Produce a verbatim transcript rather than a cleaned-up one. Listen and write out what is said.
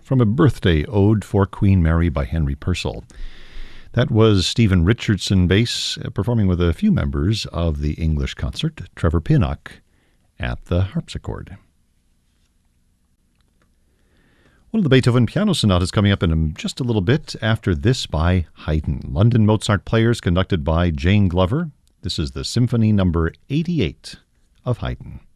from a birthday ode for Queen Mary by Henry Purcell. That was Stephen Richardson bass, uh, performing with a few members of the English concert, Trevor Pinnock at the harpsichord. One of the Beethoven piano sonatas coming up in just a little bit after this by Haydn. London Mozart Players, conducted by Jane Glover. This is the Symphony number eighty-eight of Haydn.